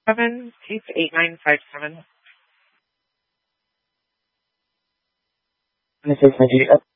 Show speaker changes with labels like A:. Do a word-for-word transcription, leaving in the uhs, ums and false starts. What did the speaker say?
A: seven eight eight nine five seven.
B: This is Majida.